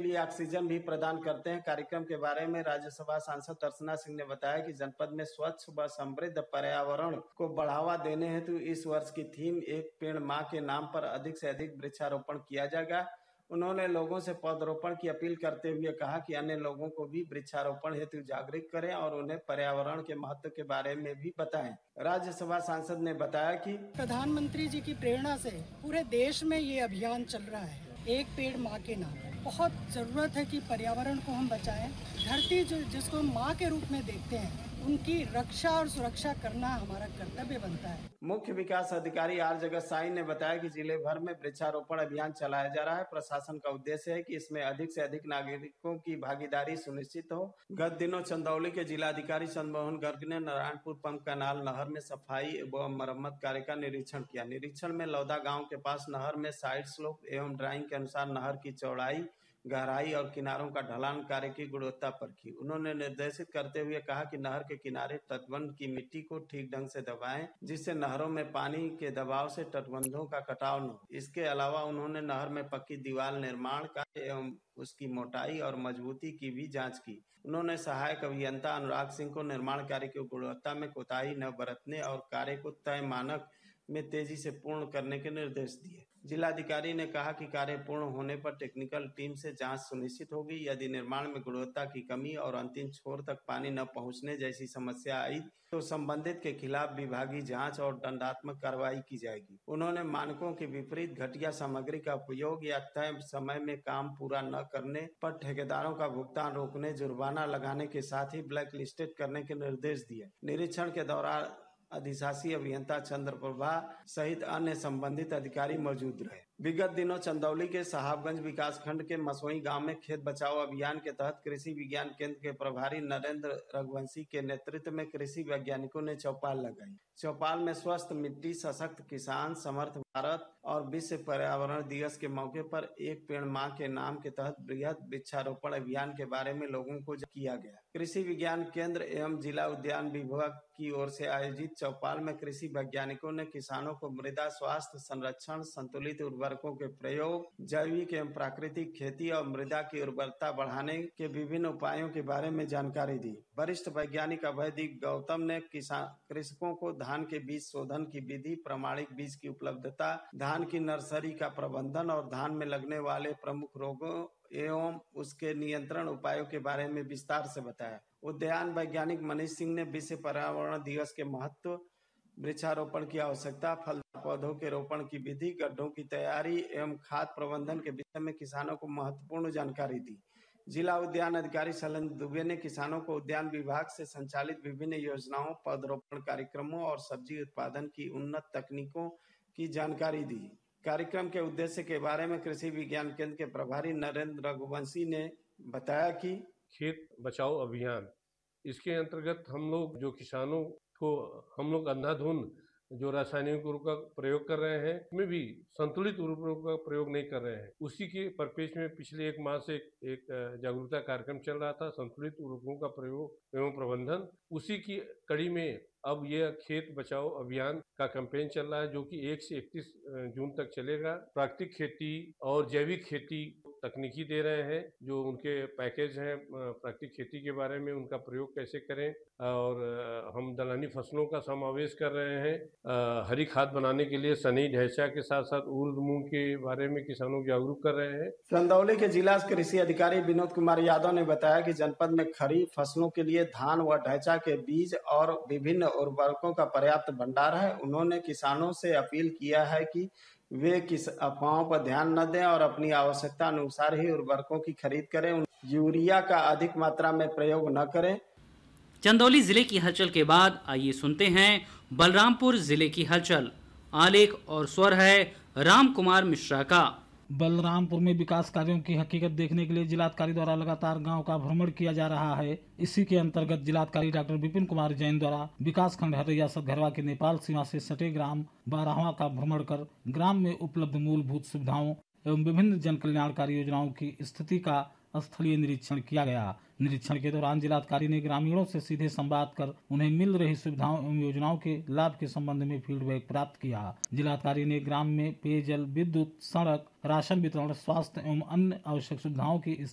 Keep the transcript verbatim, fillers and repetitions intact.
लिए ऑक्सीजन भी प्रदान करते हैं। कार्यक्रम के बारे में राज्यसभा सांसद दर्शना सिंह ने बताया कि जनपद में स्वच्छ व समृद्ध पर्यावरण को बढ़ावा देने हेतु इस वर्ष की थीम एक पेड़ माँ के नाम पर अधिक से अधिक वृक्षारोपण किया जाएगा। उन्होंने लोगों से पौधरोपण की अपील करते हुए कहा कि अन्य लोगों को भी वृक्षारोपण हेतु जागरूक करें और उन्हें पर्यावरण के महत्व के बारे में भी बताएं। राज्यसभा सांसद ने बताया कि प्रधानमंत्री जी की प्रेरणा से पूरे देश में ये अभियान चल रहा है, एक पेड़ माँ के नाम। बहुत जरूरत है कि पर्यावरण को हम बचाएं। धरती जो जिसको माँ के रूप में देखते हैं, उनकी रक्षा और सुरक्षा करना हमारा कर्तव्य बनता है। मुख्य विकास अधिकारी आर जगत साई ने बताया कि जिले भर में वृक्षारोपण अभियान चलाया जा रहा है। प्रशासन का उद्देश्य है कि इसमें अधिक से अधिक नागरिकों की भागीदारी सुनिश्चित हो। गत दिनों चंदौली के जिलाधिकारी चंद्रमोहन गर्ग ने नारायणपुर पंप कैनाल नहर में सफाई एवं मरम्मत कार्य का निरीक्षण किया। निरीक्षण में लौदा गांव के पास नहर में साइड स्लोप एवं ड्राइंग के अनुसार नहर की चौड़ाई, गहराई और किनारों का ढलान कार्य की गुणवत्ता परखी। उन्होंने निर्देशित करते हुए कहा कि नहर के किनारे तटबंध की मिट्टी को ठीक ढंग से दबाएं, जिससे नहरों में पानी के दबाव से तटबंधों का कटाव न हो। इसके अलावा उन्होंने नहर में पक्की दीवार निर्माण कार्य एवं उसकी मोटाई और मजबूती की भी जांच की। उन्होंने सहायक अभियंता अनुराग सिंह को निर्माण कार्य की गुणवत्ता में कोताही न बरतने और कार्य को तय मानक में तेजी से पूर्ण करने के निर्देश दिए। जिलाधिकारी ने कहा कि कार्य पूर्ण होने पर टेक्निकल टीम से जांच सुनिश्चित होगी। यदि निर्माण में गुणवत्ता की कमी और अंतिम छोर तक पानी न पहुंचने जैसी समस्या आई तो संबंधित के खिलाफ विभागीय जांच और दंडात्मक कार्रवाई की जाएगी। उन्होंने मानकों के विपरीत घटिया सामग्री का उपयोग या तय समय में काम पूरा न करने पर ठेकेदारों का भुगतान रोकने, जुर्माना लगाने के साथ ही ब्लैक लिस्टेड करने के निर्देश दिए। निरीक्षण के दौरान अधिशासी अभियंता चंद्र प्रभा सहित अन्य संबंधित अधिकारी मौजूद रहे। विगत दिनों चंदौली के साहबगंज विकास खंड के मसोई गांव में खेत बचाओ अभियान के तहत कृषि विज्ञान केंद्र के प्रभारी नरेंद्र रघुवंशी के नेतृत्व में कृषि वैज्ञानिकों ने चौपाल लगाई। चौपाल में स्वस्थ मिट्टी, सशक्त किसान, समर्थ भारत और विश्व पर्यावरण दिवस के मौके पर एक पेड़ माँ के नाम के तहत बृहद वृक्षारोपण अभियान के बारे में लोगों को किया गया। कृषि विज्ञान केंद्र एवं जिला उद्यान विभाग की ओर से आयोजित चौपाल में कृषि वैज्ञानिकों ने किसानों को मृदा स्वास्थ्य संरक्षण, संतुलित उर्वरकों के प्रयोग, जैविक एवं प्राकृतिक खेती और मृदा की उर्वरता बढ़ाने के विभिन्न उपायों के बारे में जानकारी दी। वरिष्ठ वैज्ञानिक अभयदीप गौतम ने किसान कृषकों को धान के बीज शोधन की विधि, प्रमाणिक बीज की उपलब्धता, धान की नर्सरी का प्रबंधन और धान में लगने वाले प्रमुख रोगों एवं उसके नियंत्रण उपायों के बारे में विस्तार से बताया। उद्यान वैज्ञानिक मनीष सिंह ने विश्व पर्यावरण दिवस के महत्व, वृक्षारोपण की आवश्यकता, फलदार पौधों के रोपण की विधि, गड्ढों की तैयारी एवं खाद प्रबंधन के विषय में किसानों को महत्वपूर्ण जानकारी दी। जिला उद्यान अधिकारी शैलेंद्र दुबे ने किसानों को उद्यान विभाग से संचालित विभिन्न योजनाओं, पौधरोपण कार्यक्रमों और सब्जी उत्पादन की उन्नत तकनीकों की जानकारी दी। कार्यक्रम के उद्देश्य के बारे में कृषि विज्ञान केंद्र के प्रभारी नरेंद्र रघुवंशी ने बताया कि खेत बचाओ अभियान, इसके अंतर्गत हम लोग जो किसानों को हम लोग अंधाधुंध जो रासायनिक उर्वरक का प्रयोग कर रहे हैं, उसमें भी संतुलित उर्वरक का प्रयोग नहीं कर रहे हैं। उसी के परिप्रेक्ष्य में पिछले एक माह से एक जागरूकता कार्यक्रम चल रहा था, संतुलित उर्वरकों का प्रयोग एवं प्रबंधन। उसी की कड़ी में अब यह खेत बचाओ अभियान का कैंपेन चल रहा है, जो कि एक से इकतीस जून तक चलेगा। प्राकृतिक खेती और जैविक खेती तकनीकी दे रहे हैं, जो उनके पैकेज हैं प्राकृतिक खेती के बारे में, उनका प्रयोग कैसे करें, और हम दलहनी फसलों का समावेश कर रहे हैं। हरी खाद बनाने के लिए सनई ढैंचा के साथ साथ उर्द मूंग के बारे में किसानों को जागरूक कर रहे हैं। चंदौली के जिला कृषि अधिकारी विनोद कुमार यादव ने बताया कि जनपद में खरीफ फसलों के लिए धान व ढैंचा के बीज और विभिन्न उर्वरकों का पर्याप्त भंडार है। उन्होंने किसानों से अपील किया है कि वे किस अफवाहों पर ध्यान न दें और अपनी आवश्यकता अनुसार ही उर्वरकों की खरीद करें। यूरिया का अधिक मात्रा में प्रयोग न करें। चंदौली जिले की हलचल के बाद आइए सुनते हैं बलरामपुर जिले की हलचल। आलेख और स्वर है राम कुमार मिश्रा का। बलरामपुर में विकास कार्यों की हकीकत देखने के लिए जिलाधिकारी द्वारा लगातार गांव का भ्रमण किया जा रहा है। इसी के अंतर्गत जिलाधिकारी डॉक्टर विपिन कुमार जैन द्वारा विकास खंड हरैया सतघरवा के नेपाल सीमा से सटे ग्राम बारहवा का भ्रमण कर ग्राम में उपलब्ध मूलभूत सुविधाओं एवं विभिन्न जन कल्याणकारी योजनाओं की स्थिति का स्थलीय निरीक्षण किया गया। निरीक्षण के दौरान जिलाधिकारी ने ग्रामीणों से सीधे संवाद कर उन्हें मिल रही सुविधाओं एवं योजनाओं के लाभ के संबंध में फीडबैक प्राप्त किया। जिलाधिकारी ने ग्राम में पेयजल, विद्युत, सड़क, राशन वितरण, स्वास्थ्य एवं अन्य आवश्यक सुविधाओं की